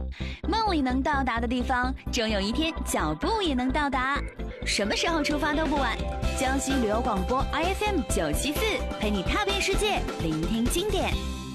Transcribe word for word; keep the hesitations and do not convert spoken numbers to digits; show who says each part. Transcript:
Speaker 1: 梦里能到达的地方，终有一天脚步也能到达。什么时候出发都不晚。江西旅游广播 I F M 九七四，陪你踏遍世界，聆听经典。